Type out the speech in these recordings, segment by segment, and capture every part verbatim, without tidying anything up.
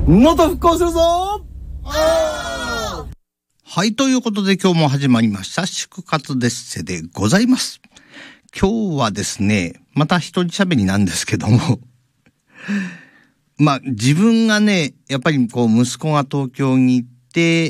能登復興するぞ。 はい、ということで今日も始まりました祝活デッセでございます。今日はですね、また一人喋りなんですけどもまあ自分がね、やっぱりこう息子が東京に行って、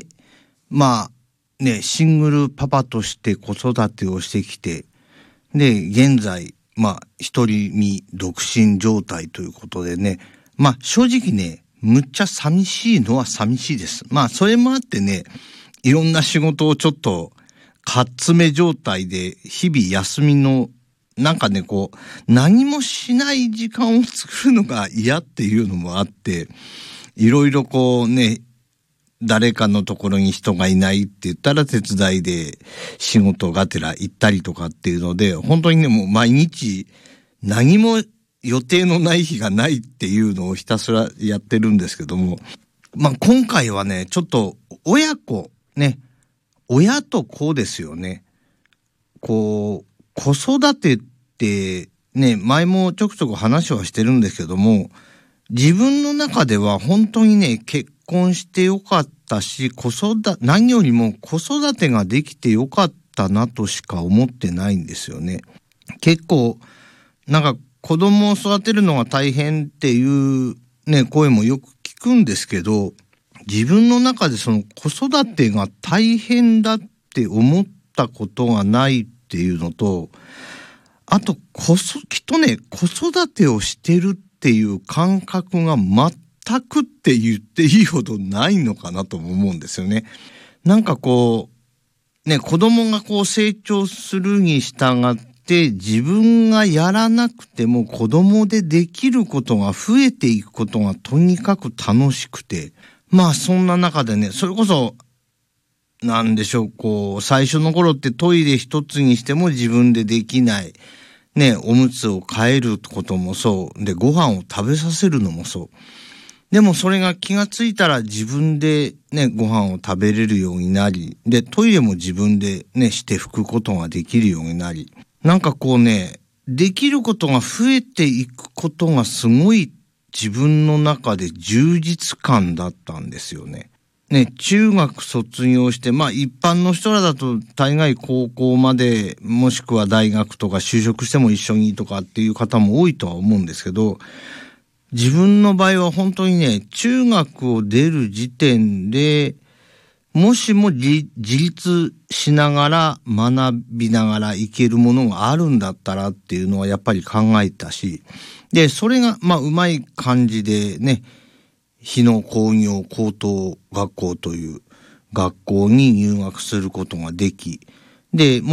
まあね、シングルパパとして子育てをしてきて、で現在まあ一人身独身状態ということでね、まあ正直ね、むっちゃ寂しいのは寂しいです。まあそれもあってね、いろんな仕事をちょっとかっつめ状態で日々休みのなんかね、こう何もしない時間を作るのが嫌っていうのもあって、いろいろこうね、誰かのところに人がいないって言ったら手伝いで仕事がてら行ったりとかっていうので、本当にね、もう毎日何も予定のない日がないっていうのをひたすらやってるんですけども、まあ今回はね、ちょっと親子ね、親と子ですよね。こう子育てってね、前もちょくちょく話はしてるんですけども、自分の中では本当にね、結婚してよかったし、子育て、何よりも子育てができてよかったなとしか思ってないんですよね。結構なんか子供を育てるのが大変っていうね、声もよく聞くんですけど、自分の中でその子育てが大変だって思ったことがないっていうのと、あとこそきっとね、子育てをしてるっていう感覚が全くって言っていいほどないのかなとも思うんですよね。なんかこうね、子供がこう成長するに従って自分がやらなくても子供でできることが増えていくことがとにかく楽しくて、まあそんな中でね、それこそなんでしょう、こう最初の頃ってトイレ一つにしても自分でできないね、おむつを替えることもそうで、ご飯を食べさせるのもそう。でもそれが気がついたら自分でね、ご飯を食べれるようになり、でトイレも自分でねして拭くことができるようになり、なんかこうね、できることが増えていくことがすごい自分の中で充実感だったんですよね。ね、中学卒業して、まあ一般の人らだと大概高校まで、もしくは大学とか就職しても一緒にとかっていう方も多いとは思うんですけど、自分の場合は本当にね、中学を出る時点で、もしも自立しながら学びながらいけるものがあるんだったらっていうのはやっぱり考えたし、で、それがまあうまい感じでね、日野工業高等学校という学校に入学することができ、で、